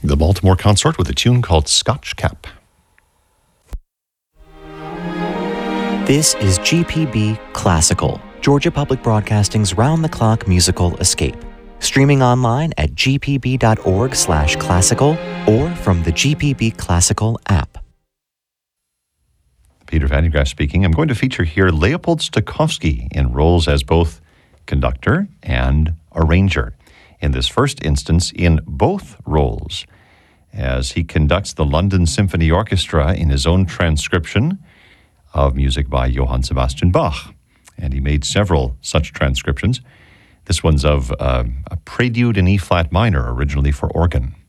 The Baltimore Consort with a tune called Scotch Cap. This is GPB Classical, Georgia Public Broadcasting's round-the-clock musical escape. Streaming online at gpb.org/classical or from the GPB Classical app. Peter Van de Graaff speaking. I'm going to feature here Leopold Stokowski in roles as both conductor and arranger. In this first instance, in both roles, as he conducts the London Symphony Orchestra in his own transcription of music by Johann Sebastian Bach. And he made several such transcriptions. This one's of a prelude in E-flat minor, originally for organ.